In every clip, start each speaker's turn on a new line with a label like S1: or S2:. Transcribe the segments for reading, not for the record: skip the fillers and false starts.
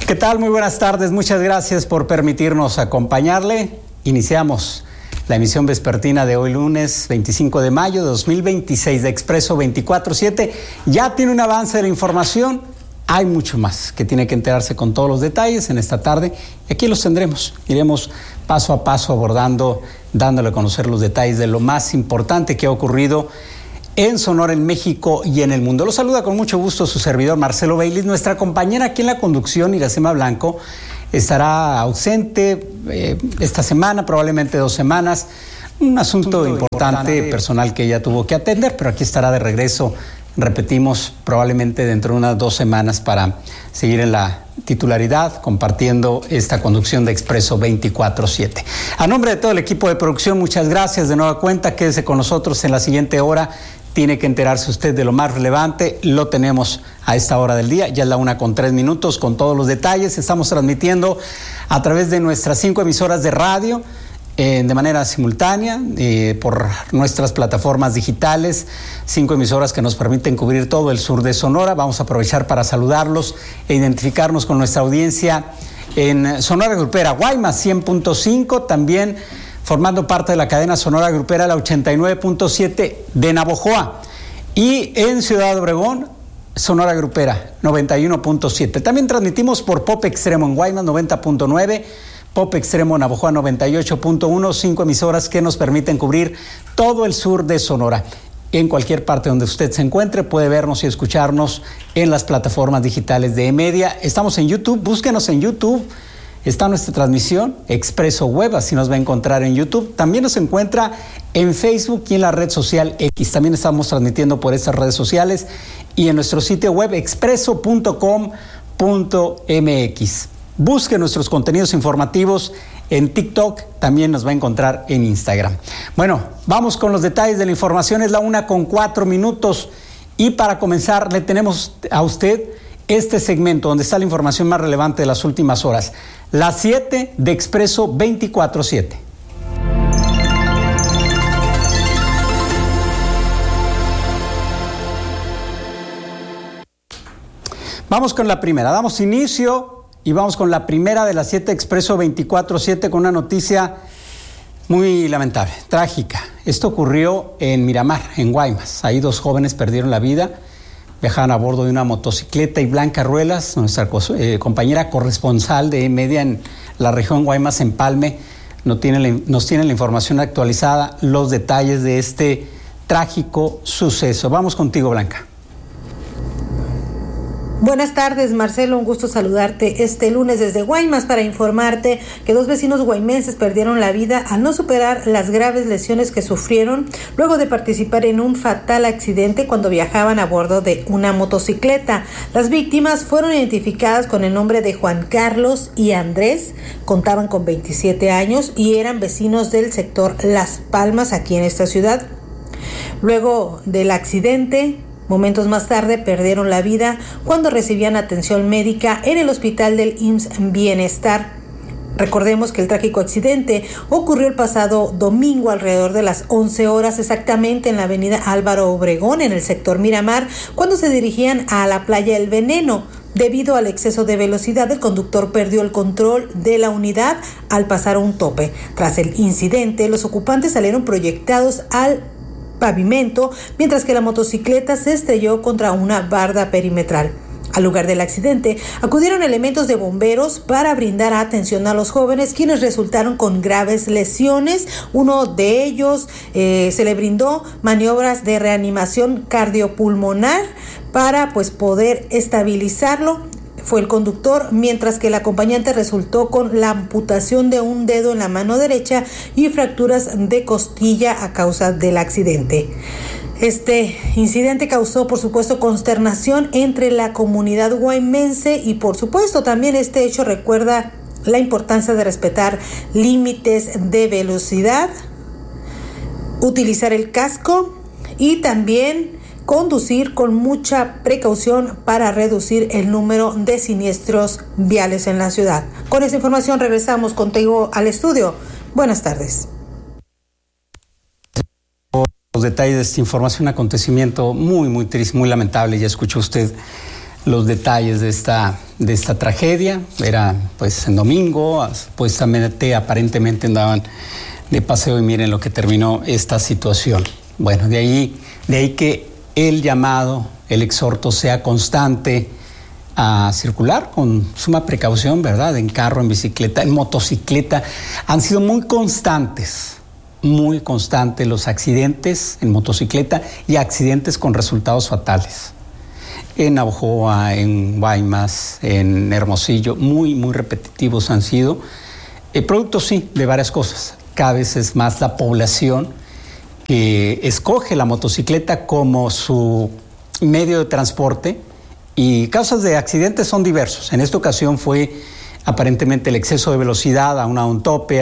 S1: ¿Qué tal? Muy buenas tardes. Muchas gracias por permitirnos acompañarle. Iniciamos la emisión vespertina de hoy lunes 25 de mayo de 2026 de Expreso 24/7. Ya tiene un avance de la información. Hay mucho más que tiene que enterarse con todos los detalles en esta tarde. Y aquí los tendremos. Iremos paso a paso abordando, dándole a conocer los detalles de lo más importante que ha ocurrido en Sonora, en México y en el mundo. Los saluda con mucho gusto su servidor Marcelo Baylis. Nuestra compañera aquí en la conducción, Iracema Blanco, estará ausente esta semana, probablemente 2 semanas. Un asunto importante, personal que ella tuvo que atender, pero aquí estará de regreso. Repetimos, probablemente dentro de unas 2 semanas para seguir en la titularidad, compartiendo esta conducción de Expreso 24/7. A nombre de todo el equipo de producción, muchas gracias de nueva cuenta. Quédese con nosotros en la siguiente hora. Tiene que enterarse usted de lo más relevante. Lo tenemos a esta hora del día. Ya es la 1:03 con todos los detalles. Estamos transmitiendo a través de nuestras 5 emisoras de radio de manera simultánea por nuestras plataformas digitales, 5 emisoras que nos permiten cubrir todo el sur de Sonora. Vamos a aprovechar para saludarlos e identificarnos con nuestra audiencia en Sonora Grupera, Guaymas 100.5, también formando parte de la cadena Sonora Grupera, la 89.7 de Navojoa, y en Ciudad Obregón, Sonora Grupera 91.7. También transmitimos por Pop Extremo en Guaymas 90.9, Pop Extremo Navojoa 98.1, 5 emisoras que nos permiten cubrir todo el sur de Sonora. En cualquier parte donde usted se encuentre puede vernos y escucharnos en las plataformas digitales de eMedia. Estamos en YouTube, búsquenos en YouTube. Está nuestra transmisión, Expreso Web, así nos va a encontrar en YouTube. También nos encuentra en Facebook y en la red social X. También estamos transmitiendo por estas redes sociales y en nuestro sitio web expreso.com.mx. Busque nuestros contenidos informativos en TikTok, también nos va a encontrar en Instagram. Bueno, vamos con los detalles de la información. Es la 1:04 y para comenzar le tenemos a usted este segmento donde está la información más relevante de las últimas horas. Las 7 de Expreso 24/7. Vamos con la primera. Damos inicio y vamos con la primera de las 7 Expreso 24/7 con una noticia muy lamentable, trágica. Esto ocurrió en Miramar, en Guaymas. Ahí 2 jóvenes perdieron la vida. Viajaban a bordo de una motocicleta, y Blanca Ruelas, nuestra compañera corresponsal de eMedia en la región Guaymas, Empalme, nos tiene la información actualizada, los detalles de este trágico suceso. Vamos contigo, Blanca.
S2: Buenas tardes, Marcelo, un gusto saludarte este lunes desde Guaymas para informarte que 2 vecinos guaymenses perdieron la vida al no superar las graves lesiones que sufrieron luego de participar en un fatal accidente cuando viajaban a bordo de una motocicleta. Las víctimas fueron identificadas con el nombre de Juan Carlos y Andrés, contaban con 27 años y eran vecinos del sector Las Palmas aquí en esta ciudad. Luego del accidente, momentos más tarde perdieron la vida cuando recibían atención médica en el hospital del IMSS Bienestar. Recordemos que el trágico accidente ocurrió el pasado domingo alrededor de las 11 horas exactamente en la avenida Álvaro Obregón, en el sector Miramar, cuando se dirigían a la playa El Veneno. Debido al exceso de velocidad, el conductor perdió el control de la unidad al pasar un tope. Tras el incidente, los ocupantes salieron proyectados al pavimento, mientras que la motocicleta se estrelló contra una barda perimetral. Al lugar del accidente acudieron elementos de bomberos para brindar atención a los jóvenes, quienes resultaron con graves lesiones. Uno de ellos se le brindó maniobras de reanimación cardiopulmonar para poder estabilizarlo. Fue el conductor, mientras que el acompañante resultó con la amputación de un dedo en la mano derecha y fracturas de costilla a causa del accidente. Este incidente causó, por supuesto, consternación entre la comunidad guaymense y, por supuesto, también este hecho recuerda la importancia de respetar límites de velocidad, utilizar el casco y también conducir con mucha precaución para reducir el número de siniestros viales en la ciudad. Con esa información regresamos contigo al estudio. Buenas tardes.
S1: Los detalles de esta información, un acontecimiento muy, muy triste, muy lamentable. Ya escuchó usted los detalles de esta tragedia. Era pues en domingo, supuestamente, aparentemente andaban de paseo y miren lo que terminó esta situación. Bueno, de ahí que el llamado, el exhorto sea constante a circular con suma precaución, ¿verdad? En carro, en bicicleta, en motocicleta. Han sido muy constantes los accidentes en motocicleta y accidentes con resultados fatales. En Navojoa, en Guaymas, en Hermosillo, muy repetitivos han sido. Producto, sí, de varias cosas. Cada vez es más la población que escoge la motocicleta como su medio de transporte y causas de accidentes son diversos. En esta ocasión fue aparentemente el exceso de velocidad a un tope,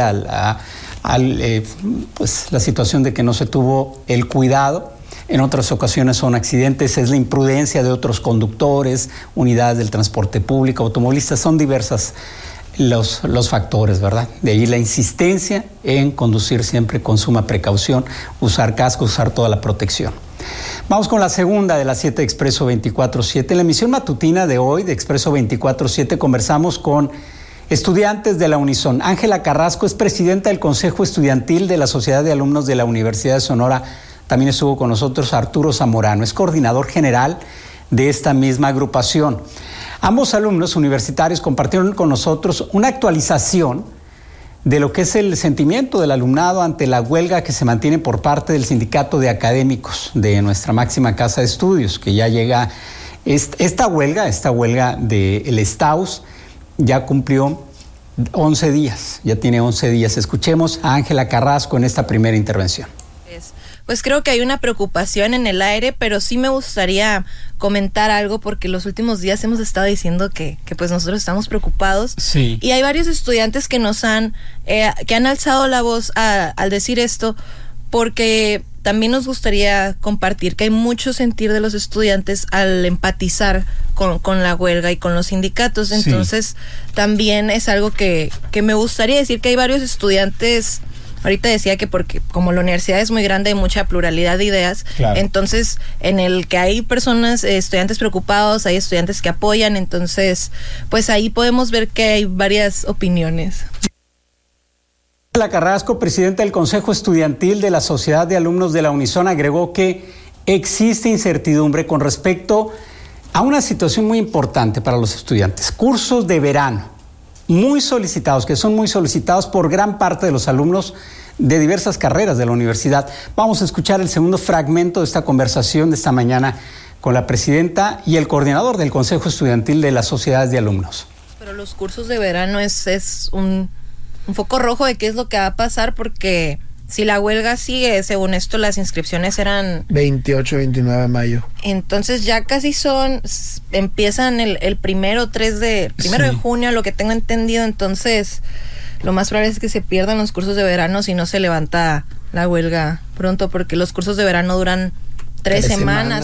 S1: pues la situación de que no se tuvo el cuidado. En otras ocasiones son accidentes, es la imprudencia de otros conductores, unidades del transporte público, automovilistas, son diversas los factores, ¿verdad? De ahí la insistencia en conducir siempre con suma precaución, usar casco, usar toda la protección. Vamos con la segunda de las 7 de Expreso 24/7. En la emisión matutina de hoy de Expreso 24/7 conversamos con estudiantes de la Unison. Ángela Carrasco es presidenta del Consejo Estudiantil de la Sociedad de Alumnos de la Universidad de Sonora. También estuvo con nosotros Arturo Zamorano, es coordinador general de esta misma agrupación. Ambos alumnos universitarios compartieron con nosotros una actualización de lo que es el sentimiento del alumnado ante la huelga que se mantiene por parte del Sindicato de Académicos de nuestra máxima casa de estudios, que ya llega esta huelga del STAUS ya cumplió 11 días, ya tiene 11 días. Escuchemos a Ángela Carrasco en esta primera intervención.
S3: Pues creo que hay una preocupación en el aire, pero sí me gustaría comentar algo porque los últimos días hemos estado diciendo que pues nosotros estamos preocupados.
S1: Sí.
S3: Y hay varios estudiantes que que han alzado la voz al decir esto, porque también nos gustaría compartir que hay mucho sentir de los estudiantes al empatizar con la huelga y con los sindicatos. Entonces, también es algo que me gustaría decir, que hay varios estudiantes. Ahorita decía que porque como la universidad es muy grande hay mucha pluralidad de ideas, claro. Entonces en el que hay personas, estudiantes preocupados, hay estudiantes que apoyan, entonces pues ahí podemos ver que hay varias opiniones.
S1: La Carrasco, presidenta del Consejo Estudiantil de la Sociedad de Alumnos de la Unison, agregó que existe incertidumbre con respecto a una situación muy importante para los estudiantes, cursos de verano. Que son muy solicitados por gran parte de los alumnos de diversas carreras de la universidad. Vamos a escuchar el segundo fragmento de esta conversación de esta mañana con la presidenta y el coordinador del Consejo Estudiantil de las Sociedades de Alumnos.
S3: Pero los cursos de verano es un foco rojo de qué es lo que va a pasar, porque si la huelga sigue, según esto las inscripciones eran
S4: 28, 29 de mayo.
S3: Entonces ya casi empiezan el primero de junio, lo que tengo entendido. Entonces lo más probable es que se pierdan los cursos de verano si no se levanta la huelga pronto, porque los cursos de verano duran 3 semanas.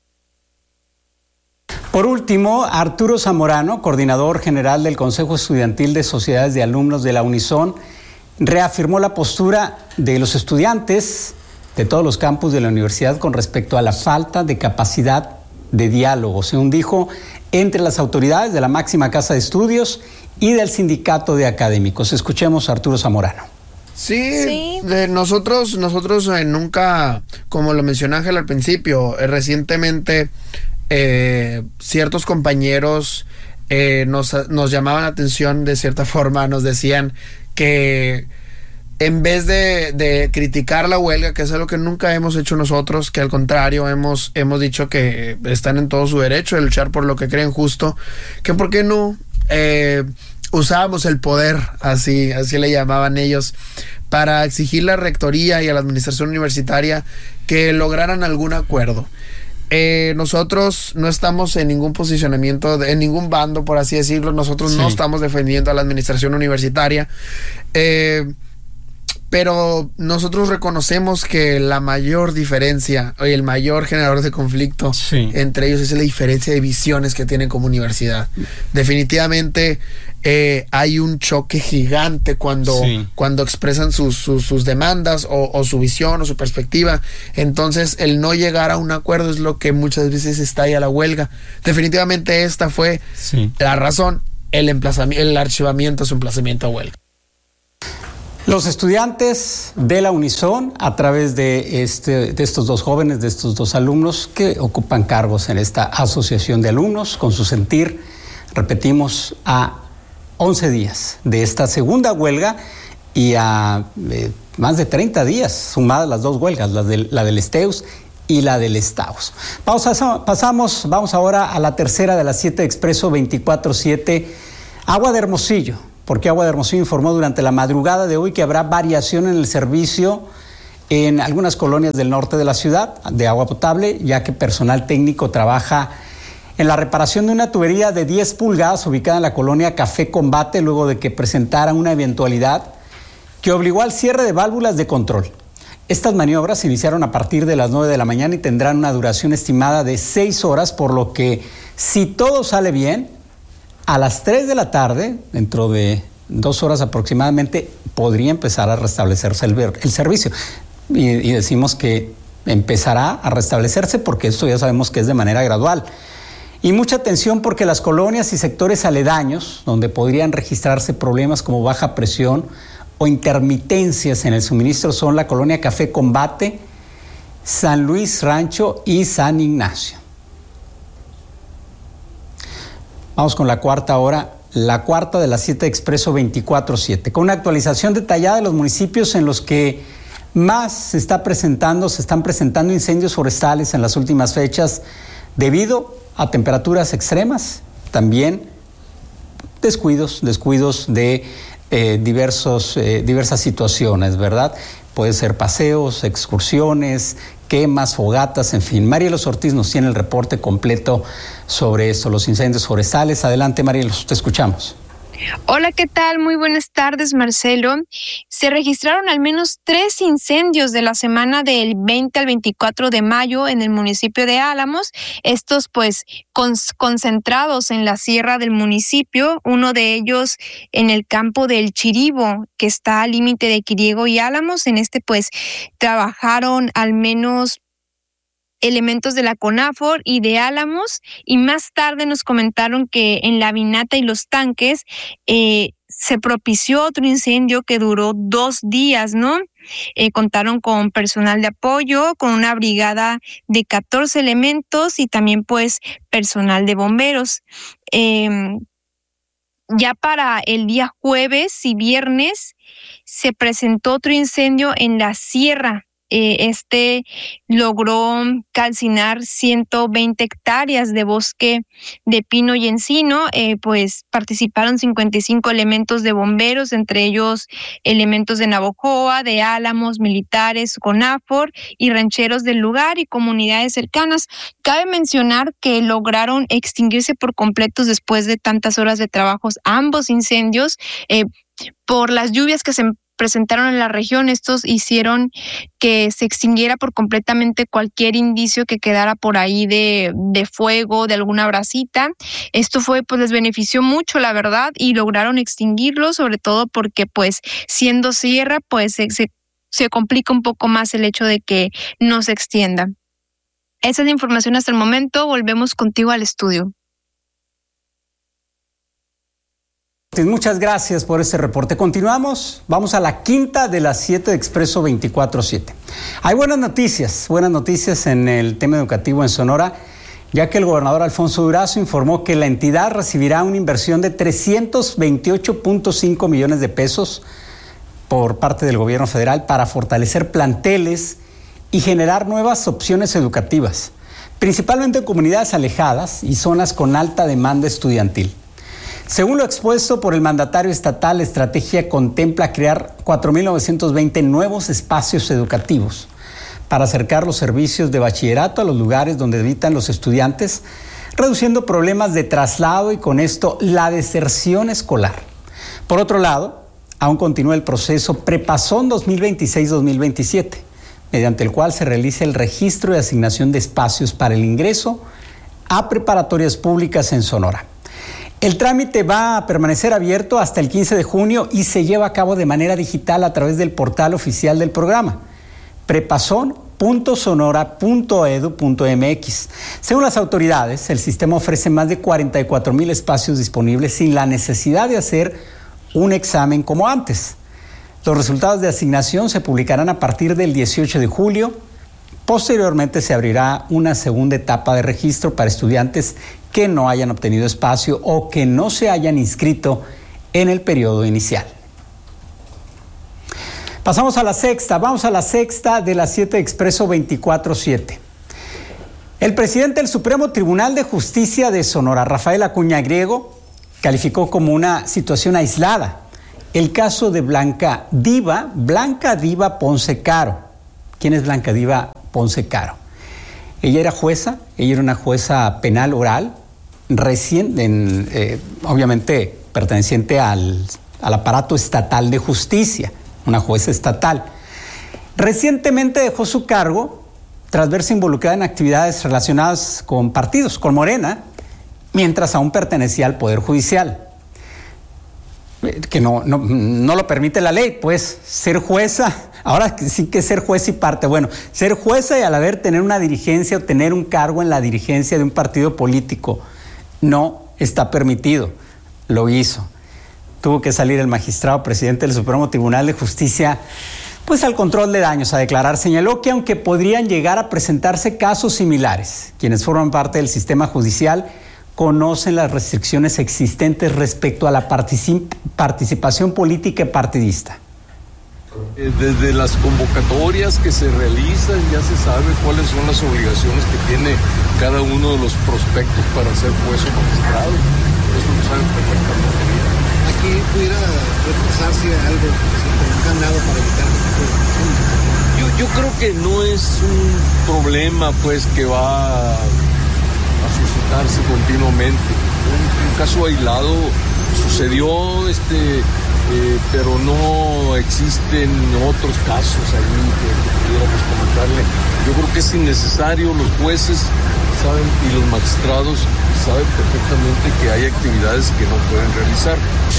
S1: Por último, Arturo Zamorano, coordinador general del Consejo Estudiantil de Sociedades de Alumnos de la Unison, reafirmó la postura de los estudiantes de todos los campus de la universidad con respecto a la falta de capacidad de diálogo, según dijo, entre las autoridades de la máxima casa de estudios y del sindicato de académicos. Escuchemos a Arturo Zamorano.
S4: Sí. Nosotros nunca, como lo mencionó Ángel al principio, recientemente ciertos compañeros nos llamaban la atención de cierta forma, nos decían que en vez de criticar la huelga, que es algo que nunca hemos hecho nosotros, que al contrario hemos dicho que están en todo su derecho de luchar por lo que creen justo, que por qué no usábamos el poder, así le llamaban ellos, para exigir a la rectoría y a la administración universitaria que lograran algún acuerdo. Nosotros no estamos en ningún posicionamiento, en ningún bando, por así decirlo. Nosotros no estamos defendiendo a la administración universitaria. Pero nosotros reconocemos que la mayor diferencia y el mayor generador de conflicto entre ellos es la diferencia de visiones que tienen como universidad. Definitivamente hay un choque gigante cuando expresan sus demandas o su visión o su perspectiva. Entonces el no llegar a un acuerdo es lo que muchas veces estalla la huelga. Definitivamente esta fue la razón, el archivamiento, su emplazamiento a huelga.
S1: Los estudiantes de la Unison, a través de estos dos jóvenes, de estos dos alumnos que ocupan cargos en esta asociación de alumnos, con su sentir, repetimos, a 11 días de esta segunda huelga y a más de 30 días, sumadas las dos huelgas, la del Esteus y la del Estaus. Vamos ahora a la tercera de las 7 de Expreso 24/7, Agua de Hermosillo. Porque Agua de Hermosillo informó durante la madrugada de hoy que habrá variación en el servicio en algunas colonias del norte de la ciudad de agua potable, ya que personal técnico trabaja en la reparación de una tubería de 10 pulgadas ubicada en la colonia Café Combate, luego de que presentara una eventualidad que obligó al cierre de válvulas de control. Estas maniobras se iniciaron a partir de las 9 de la mañana y tendrán una duración estimada de 6 horas, por lo que, si todo sale bien, a las 3 de la tarde, dentro de 2 horas aproximadamente, podría empezar a restablecerse el servicio. Y decimos que empezará a restablecerse porque esto ya sabemos que es de manera gradual. Y mucha atención porque las colonias y sectores aledaños, donde podrían registrarse problemas como baja presión o intermitencias en el suministro, son la colonia Café Combate, San Luis Rancho y San Ignacio. Vamos con la cuarta hora, la cuarta de las 7 Expreso 24/7, con una actualización detallada de los municipios en los que más se están presentando incendios forestales en las últimas fechas debido a temperaturas extremas, también descuidos de diversas situaciones, ¿verdad? Puede ser paseos, excursiones, quemas, fogatas, en fin. Marielos Ortiz nos tiene el reporte completo sobre esto, los incendios forestales. Adelante, Marielos, te escuchamos.
S5: Hola, ¿qué tal? Muy buenas tardes, Marcelo. Se registraron al menos 3 incendios de la semana del 20 al 24 de mayo en el municipio de Álamos. Estos pues concentrados en la sierra del municipio, uno de ellos en el campo del Chiribo, que está al límite de Quiriego y Álamos. En este pues trabajaron al menos elementos de la CONAFOR y de Álamos, y más tarde nos comentaron que en La Vinata y Los Tanques se propició otro incendio que duró 2 días, ¿no? Contaron con personal de apoyo, con una brigada de 14 elementos y también pues personal de bomberos. Ya para el día jueves y viernes se presentó otro incendio en la sierra. Este logró calcinar 120 hectáreas de bosque de pino y encino. Pues participaron 55 elementos de bomberos, entre ellos elementos de Navojoa, de Álamos, militares, CONAFOR y rancheros del lugar y comunidades cercanas. Cabe mencionar que lograron extinguirse por completo después de tantas horas de trabajos ambos incendios. Por las lluvias que se presentaron en la región, estos hicieron que se extinguiera por completamente cualquier indicio que quedara por ahí de fuego, de alguna brasita. Esto pues les benefició mucho, la verdad, y lograron extinguirlo, sobre todo porque pues siendo sierra, pues se complica un poco más el hecho de que no se extienda. Esa es la información hasta el momento. Volvemos contigo al estudio.
S1: Muchas gracias por este reporte. Continuamos, vamos a la quinta de las 7 de Expreso 24/7. Hay buenas noticias en el tema educativo en Sonora, ya que el gobernador Alfonso Durazo informó que la entidad recibirá una inversión de 328.5 millones de pesos por parte del gobierno federal para fortalecer planteles y generar nuevas opciones educativas, principalmente en comunidades alejadas y zonas con alta demanda estudiantil. Según lo expuesto por el mandatario estatal, la estrategia contempla crear 4.920 nuevos espacios educativos para acercar los servicios de bachillerato a los lugares donde habitan los estudiantes, reduciendo problemas de traslado y con esto la deserción escolar. Por otro lado, aún continúa el proceso Prepasón 2026-2027, mediante el cual se realiza el registro y asignación de espacios para el ingreso a preparatorias públicas en Sonora. El trámite va a permanecer abierto hasta el 15 de junio y se lleva a cabo de manera digital a través del portal oficial del programa, prepasón.sonora.edu.mx. Según las autoridades, el sistema ofrece más de 44,000 espacios disponibles sin la necesidad de hacer un examen como antes. Los resultados de asignación se publicarán a partir del 18 de julio. Posteriormente se abrirá una segunda etapa de registro para estudiantes que no hayan obtenido espacio o que no se hayan inscrito en el periodo inicial. Pasamos a la sexta, vamos a la sexta de las 7 Expreso 24/7. El presidente del Supremo Tribunal de Justicia de Sonora, Rafael Acuña Griego, calificó como una situación aislada el caso de Blanca Diva Ponce Caro. ¿Quién es Blanca Diva Ponce Caro? Ella era jueza, ella era una jueza penal oral, obviamente perteneciente al aparato estatal de justicia, una jueza estatal. Recientemente dejó su cargo tras verse involucrada en actividades relacionadas con partidos, con Morena, mientras aún pertenecía al Poder Judicial. Que no lo permite la ley, pues ser jueza, ahora sí que ser juez y parte. Bueno, ser jueza y al haber tener una dirigencia o tener un cargo en la dirigencia de un partido político no está permitido. Lo hizo. Tuvo que salir el magistrado presidente del Supremo Tribunal de Justicia pues al control de daños a declarar. Señaló que aunque podrían llegar a presentarse casos similares, quienes forman parte del sistema judicial conocen las restricciones existentes respecto a la participación política y partidista.
S6: Desde las convocatorias que se realizan ya se sabe cuáles son las obligaciones que tiene cada uno de los prospectos para ser juez o magistrado. Eso lo saben perfectamente bien.
S7: Aquí pudiera retrasarse algo, un candado para evitar este tipo de situaciones.
S6: Yo creo que no es un problema pues que va a suscitarse continuamente. Un caso aislado sucedió, pero no existen otros casos ahí que pudiéramos comentarle. Yo creo que es innecesario, los jueces saben y los magistrados saben perfectamente que hay actividades que no pueden realizar.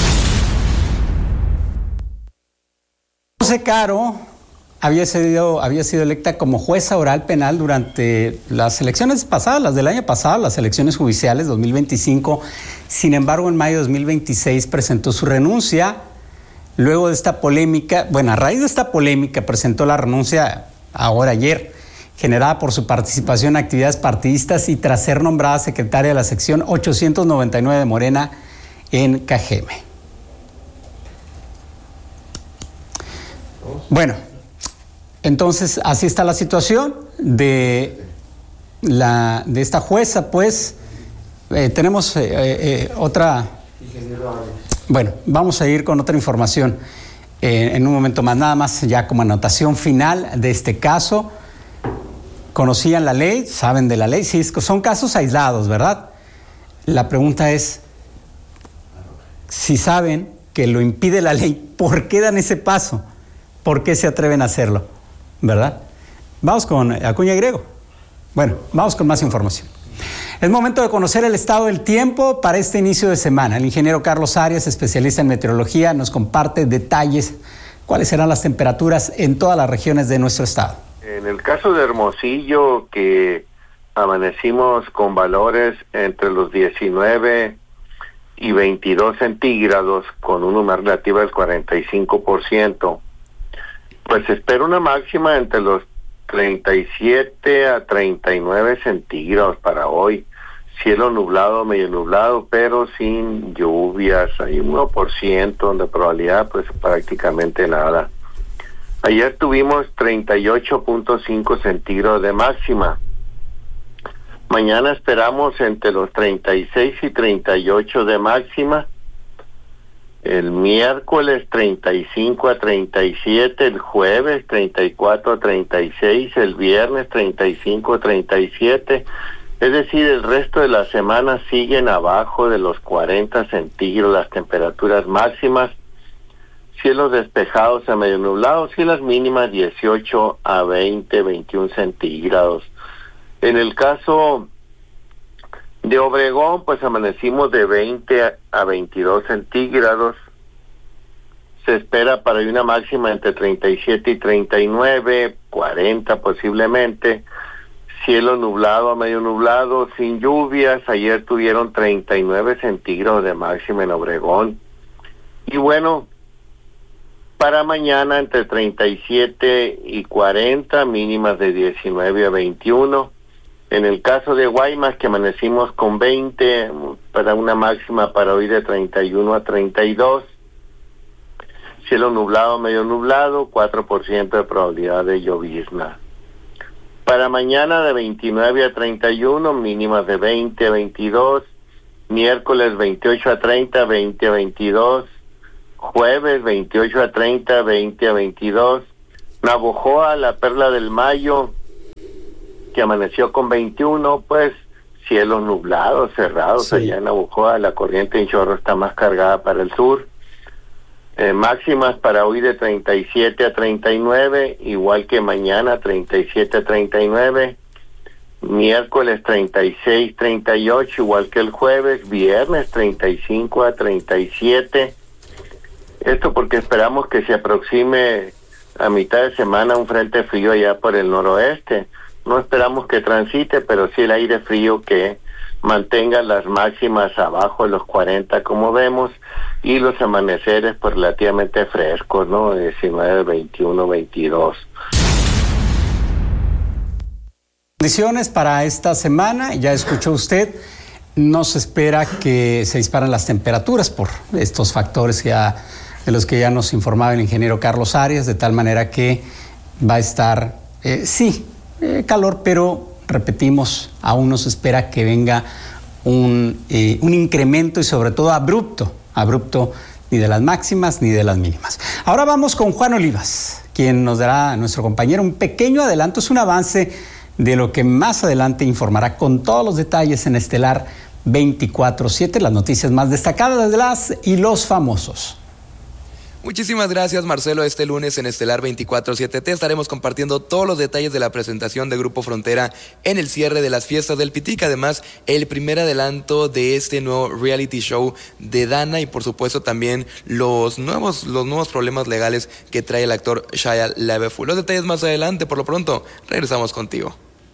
S1: Ponce Caro había sido electa como jueza oral penal durante las elecciones pasadas, las del año pasado, las elecciones judiciales 2025. Sin embargo, en mayo de 2026 presentó su renuncia. Luego de esta polémica, a raíz de esta polémica presentó la renuncia ayer, generada por su participación en actividades partidistas y tras ser nombrada secretaria de la sección 899 de Morena en Cajeme. Bueno, entonces así está la situación de esta jueza, pues tenemos otra. Bueno, vamos a ir con otra información en un momento más, nada más ya como anotación final de este caso. ¿Conocían la ley? ¿Saben de la ley? Sí, son casos aislados, ¿verdad? La pregunta es, si saben que lo impide la ley, ¿por qué dan ese paso? ¿Por qué se atreven a hacerlo? ¿Verdad? Vamos con Acuña Griego. Bueno, vamos con más información. Es momento de conocer el estado del tiempo para este inicio de semana. El ingeniero Carlos Arias, especialista en meteorología, nos comparte detalles. ¿Cuáles serán las temperaturas en todas las regiones de nuestro estado?
S8: En el caso de Hermosillo, que amanecimos con valores entre los 19 y 22 centígrados, con una humedad relativa del 45%, pues se espera una máxima entre los 37 a 39 centígrados para hoy. Cielo nublado, medio nublado, pero sin lluvias. Hay un 1% de probabilidad, pues prácticamente nada. Ayer tuvimos 38.5 centígrados de máxima. Mañana esperamos entre los 36 y 38 de máxima. El miércoles 35 a 37, el jueves 34 a 36, el viernes 35 a 37. Es decir, el resto de la semana siguen abajo de los 40 centígrados las temperaturas máximas. cielos despejados a medio nublados y las mínimas 18 a 20, 21 centígrados. En el caso de Obregón, pues amanecimos de 20 a 22 centígrados. Se espera para hoy una máxima entre 37 y 39, 40 posiblemente. Cielo nublado a medio nublado, sin lluvias. Ayer tuvieron 39 centígrados de máxima en Obregón. Y bueno, para mañana entre 37 y 40, mínimas de 19 a 21. En el caso de Guaymas, que amanecimos con 20, para una máxima para hoy de 31 a 32. Cielo nublado, medio nublado, 4% de probabilidad de llovizna. Para mañana de 29 a 31, mínimas de 20 a 22. Miércoles 28 a 30, 20 a 22. Jueves 28 a 30, 20 a 22. Navojoa, la perla del Mayo, que amaneció con 21, pues cielos nublados, cerrados. Sí. Allá en Navojoa la corriente en chorro está más cargada para el sur. Máximas para hoy de 37 a 39, igual que mañana 37 a 39. Miércoles 36, 38, igual que el jueves. Viernes 35 a 37. Esto porque esperamos que se aproxime a mitad de semana un frente frío allá por el noroeste. No esperamos que transite, pero sí el aire frío que mantenga las máximas abajo de los 40 como vemos, y los amaneceres pues relativamente frescos, ¿no? 19, 21, 22.
S1: Condiciones para esta semana, ya escuchó usted, no se espera que se disparen las temperaturas por estos factores de los que ya nos informaba el ingeniero Carlos Arias, de tal manera que va a estar, calor, pero repetimos, aún no se espera que venga un incremento y sobre todo abrupto ni de las máximas ni de las mínimas. Ahora vamos con Juan Olivas, quien nos dará, nuestro compañero, un pequeño adelanto, es un avance de lo que más adelante informará con todos los detalles en Estelar 24/7, las noticias más destacadas de las y los famosos.
S9: Muchísimas gracias, Marcelo. Este lunes en Estelar 24/7 te estaremos compartiendo todos los detalles de la presentación de Grupo Frontera en el cierre de las fiestas del Pitic. Además, el primer adelanto de este nuevo reality show de Dana y, por supuesto, también los nuevos problemas legales que trae el actor Shia LaBeouf. Los detalles más adelante. Por lo pronto, regresamos contigo.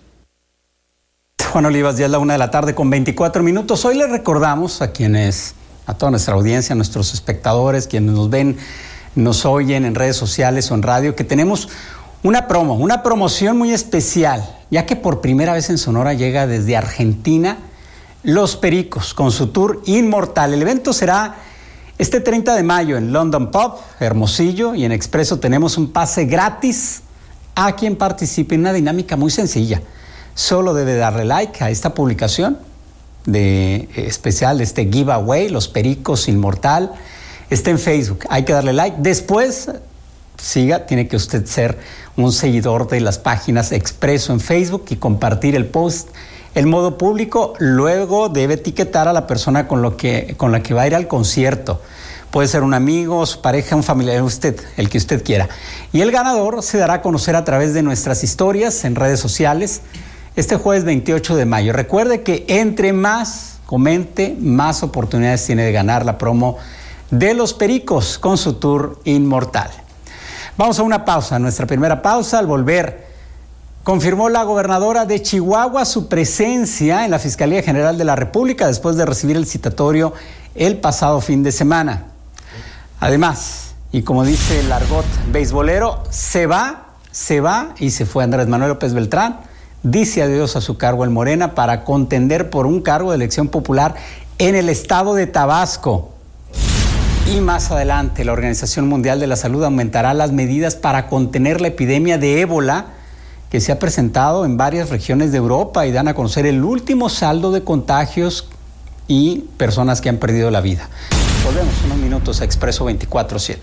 S1: Juan Olivas, ya es la 1:24 p.m. Hoy les recordamos a toda nuestra audiencia, a nuestros espectadores, quienes nos ven, nos oyen en redes sociales o en radio, que tenemos una promoción muy especial, ya que por primera vez en Sonora llega desde Argentina Los Pericos con su tour Inmortal. El evento será este 30 de mayo en London Pub, Hermosillo, y en Expreso tenemos un pase gratis a quien participe en una dinámica muy sencilla. Solo debe darle like a esta publicación especial de este giveaway, Los Pericos Inmortal, está en Facebook, hay que darle like, después tiene que usted ser un seguidor de las páginas Expreso en Facebook y compartir el post en modo público, luego debe etiquetar a la persona con la que va a ir al concierto, puede ser un amigo, su pareja, un familiar, el que usted quiera, y el ganador se dará a conocer a través de nuestras historias en redes sociales este jueves 28 de mayo. Recuerde que entre más comente, más oportunidades tiene de ganar la promo de Los Pericos con su tour Inmortal. Vamos a una pausa, nuestra primera pausa. Al volver, confirmó la gobernadora de Chihuahua su presencia en la Fiscalía General de la República después de recibir el citatorio el pasado fin de semana. Además, y como dice el argot beisbolero, se va y se fue Andrés Manuel López Beltrán. Dice adiós a su cargo en Morena para contender por un cargo de elección popular en el estado de Tabasco. Y más adelante, la Organización Mundial de la Salud aumentará las medidas para contener la epidemia de ébola que se ha presentado en varias regiones de Europa y dan a conocer el último saldo de contagios y personas que han perdido la vida. Volvemos unos minutos a Expreso 24/7.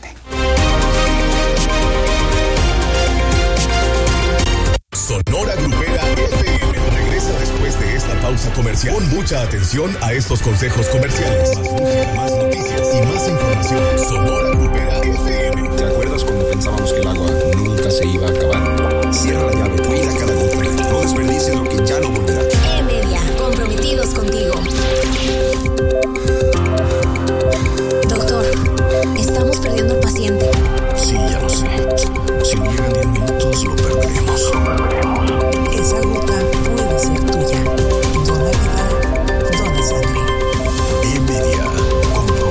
S10: Sonora Grupera FM regresa después de esta pausa comercial. Pon mucha atención a estos consejos comerciales. Más música, más noticias y más información. Sonora Grupera FM.
S11: se iba a acabar. Cierra la llave, cuida cada